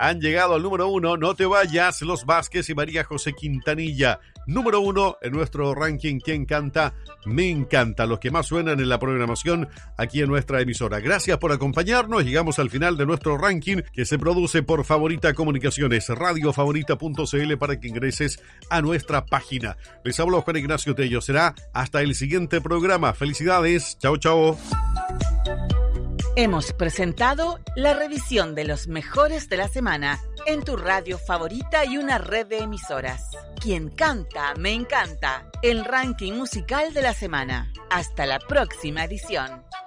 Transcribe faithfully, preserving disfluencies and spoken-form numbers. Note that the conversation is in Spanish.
han llegado al número uno. No te vayas, Los Vázquez y María José Quintanilla. Número uno en nuestro ranking. ¿Quién canta? Me encanta. Los que más suenan en la programación aquí en nuestra emisora. Gracias por acompañarnos. Llegamos al final de nuestro ranking que se produce por Favorita Comunicaciones, radio favorita punto c l, para que ingreses a nuestra página. Les habló Juan Ignacio Tello. Será hasta el siguiente programa. Felicidades. Chao, chao. Hemos presentado la revisión de los mejores de la semana en tu radio favorita y una red de emisoras. Quien canta, me encanta. El ranking musical de la semana. Hasta la próxima edición.